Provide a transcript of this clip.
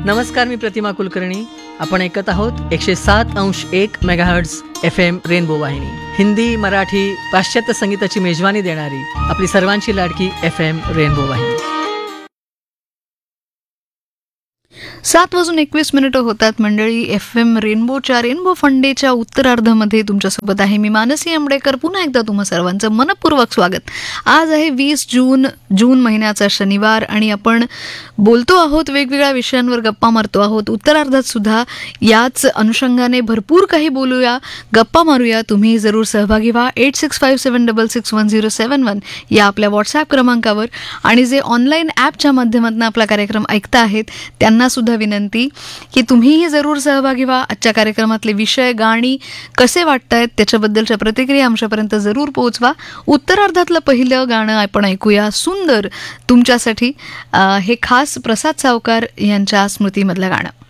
नमस्कार, मी प्रतिमा कुलकर्णी. आपण ऐकत आहोत 107.1 मेगाहर्ट्झ FM रेनबो वाहिनी. हिंदी, मराठी, पाश्चात्य संगीताची मेजवानी देणारी आपली सर्वांची लाडकी FM रेनबो वाहिनी. 7:21 होतात मंडळी. FM रेनबोच्या रेनबो फंडेच्या उत्तरार्धामध्ये तुमच्यासोबत आहे मी मानसी आंबडेकर. पुन्हा एकदा तुम्हा सर्वांचं मनपूर्वक स्वागत. आज आहे 20 जून महिन्याचा शनिवार आणि आपण बोलतो आहोत, वेगवेगळ्या विषयांवर गप्पा मारतो आहोत. उत्तरार्धात सुद्धा याच अनुषंगाने भरपूर काही बोलूया, गप्पा मारूया. तुम्ही जरूर सहभागी व्हा. 8657661071 या आपल्या व्हॉट्सॲप क्रमांकावर. आणि जे ऑनलाईन ॲपच्या माध्यमातून आपला कार्यक्रम ऐकता आहेत त्यांना सुद्धा विनंती की तुम्हीही जरूर सहभागी व्हा. आजच्या कार्यक्रमातले विषय, गाणी कसे वाटतायत त्याच्याबद्दलच्या प्रतिक्रिया आमच्यापर्यंत जरूर पोहोचवा. उत्तरार्धातलं पहिलं गाणं आपण ऐकूया, सुंदर, तुमच्यासाठी. हे खास प्रसाद सावकार यांच्या स्मृतीमधलं गाणं.